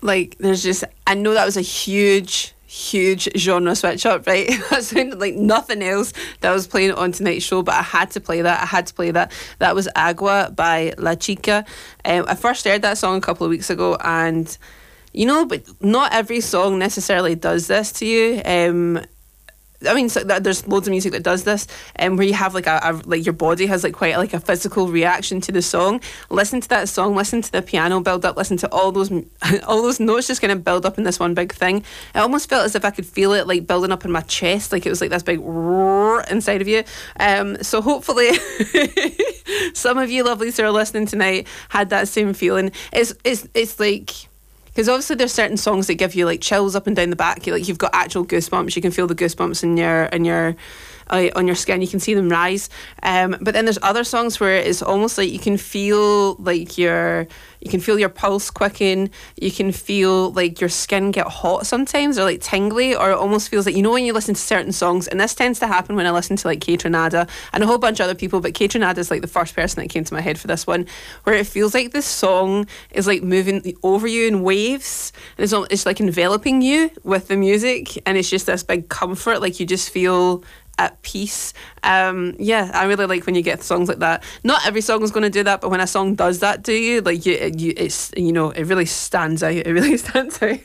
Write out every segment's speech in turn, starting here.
like, there's just, I know that was a huge genre switch up, right? That sounded like nothing else that was playing on tonight's show, but I had to play that. That was Agua by La Chica. I first heard that song a couple of weeks ago, and but not every song necessarily does this to you. I mean, so there's loads of music that does this, where you have like like your body has like quite like a physical reaction to the song. Listen to that song, listen to the piano build up, listen to all those notes just kind of build up in this one big thing. It almost felt as if I could feel it like building up in my chest, like it was like this big roar inside of you. So hopefully some of you lovelies who are listening tonight had that same feeling. It's like, because obviously there's certain songs that give you like chills up and down the back. You've got actual goosebumps. You can feel the goosebumps in your on your skin. You can see them rise. But then there's other songs where it's almost like you can feel like your pulse quicken. You can feel like your skin get hot sometimes, or like tingly, or it almost feels like, when you listen to certain songs, and this tends to happen when I listen to like Kaytranada and a whole bunch of other people, but Kaytranada is like the first person that came to my head for this one, where it feels like this song is like moving over you in waves, and it's like enveloping you with the music, and it's just this big comfort, like you just feel at peace. I really like when you get songs like that. Not every song is going to do that, but when a song does that to you, like it really stands out. It really stands out.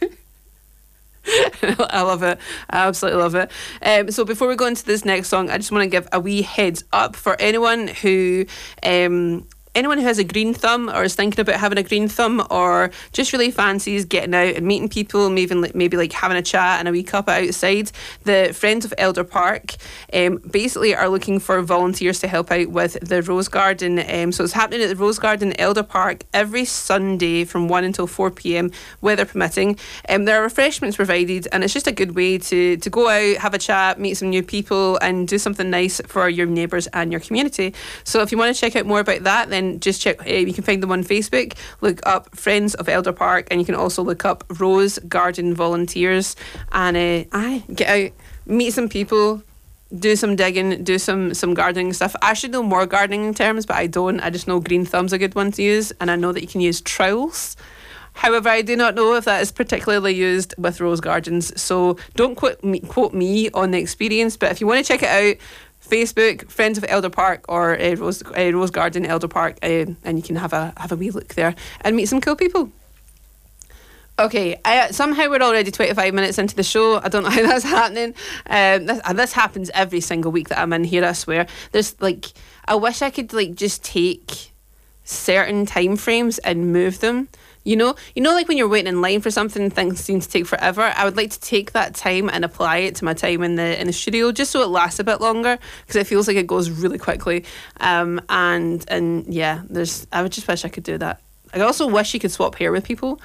I love it. I absolutely love it. So before we go into this next song, I just want to give a wee heads up for anyone who has a green thumb, or is thinking about having a green thumb, or just really fancies getting out and meeting people, maybe like having a chat and a wee cuppa outside. The Friends of Elder Park basically are looking for volunteers to help out with the Rose Garden. So it's happening at the Rose Garden, Elder Park, every Sunday from 1 until 4 p.m, weather permitting. There are refreshments provided, and it's just a good way to go out, have a chat, meet some new people, and do something nice for your neighbours and your community. So if you want to check out more about that, then just check. You can find them on Facebook. Look up Friends of Elder Park, and you can also look up Rose Garden Volunteers, and get out, meet some people, do some digging, do some gardening stuff. I should know more gardening terms, but I don't. I just know green thumb's a good one to use, and I know that you can use trowels. However, I do not know if that is particularly used with rose gardens, so don't quote me on the experience. But if you want to check it out, Facebook, Friends of Elder Park, or Rose Garden Elder Park, and you can have a wee look there and meet some cool people. Okay, somehow we're already 25 minutes into the show. I don't know how that's happening. This happens every single week that I'm in here, I swear. There's like, I wish I could like just take certain time frames and move them. Like when you're waiting in line for something, things seem to take forever. I would like to take that time and apply it to my time in the studio, just so it lasts a bit longer, because it feels like it goes really quickly. I would just wish I could do that. I also wish you could swap hair with people.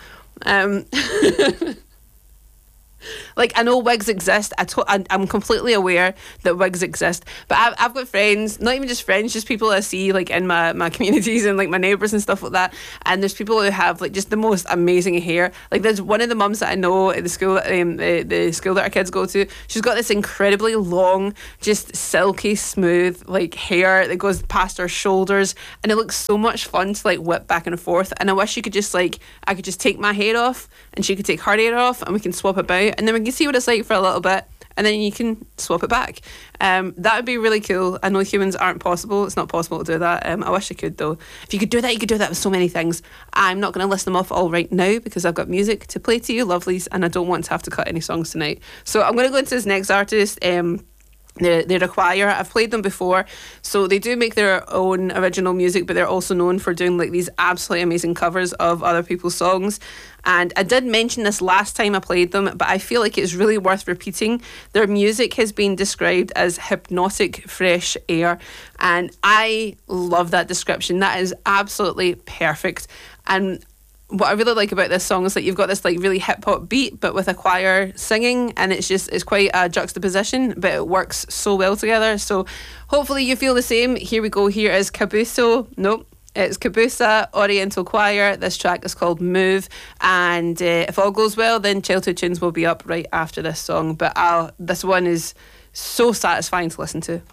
Like, I know wigs exist. I'm completely aware that wigs exist, but I've got friends, not even just friends, just people I see like in my communities and like my neighbours and stuff like that, and there's people who have like just the most amazing hair. Like, there's one of the mums that I know at the school, the school that our kids go to. She's got this incredibly long, just silky smooth like hair that goes past her shoulders, and it looks so much fun to like whip back and forth. And I wish you could just like, I could just take my hair off and she could take her hair off, and we can swap about, and then we can see what it's like for a little bit, and then you can swap it back. That would be really cool. I know humans aren't possible. It's not possible to do that. I wish I could, though. If you could do that, you could do that with so many things. I'm not going to list them off all right now, because I've got music to play to you, lovelies, and I don't want to have to cut any songs tonight. So I'm going to go into this next artist. They're a choir. I've played them before, so they do make their own original music, but they're also known for doing like these absolutely amazing covers of other people's songs. And I did mention this last time I played them, but I feel like it's really worth repeating. Their music has been described as hypnotic fresh air, and I love that description. That is absolutely perfect. And what I really like about this song is that you've got this like really hip hop beat, but with a choir singing, and it's quite a juxtaposition, but it works so well together. So hopefully you feel the same. Here we go. Here is it's Cabusa Oriental Choir. This track is called Move, and if all goes well, then Childhood Tunes will be up right after this song. But this one is so satisfying to listen to.